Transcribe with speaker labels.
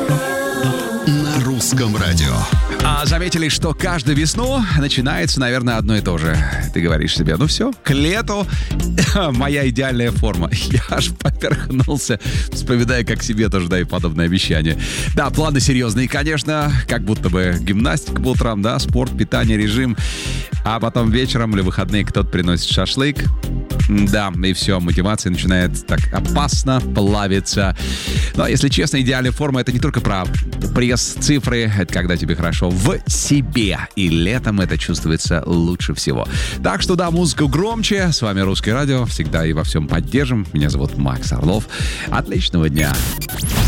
Speaker 1: На русском радио.
Speaker 2: Заметили, что каждую весну начинается, наверное, одно и то же. Ты говоришь себе, ну все, к лету моя идеальная форма. Я аж поперхнулся, вспоминая, как себе тоже даю подобное обещание. Да, планы серьезные, конечно, как будто бы гимнастика по утрам, да, спорт, питание, режим. А потом вечером или выходные кто-то приносит шашлык. Да, и все, мотивация начинает так опасно плавиться. Но, если честно, идеальная форма — это не только про пресс, цифры, это когда тебе хорошо в себе. И летом это чувствуется лучше всего. Так что, да, музыку громче. С вами Русское радио. Всегда и во всем поддержим. Меня зовут Макс Орлов. Отличного дня.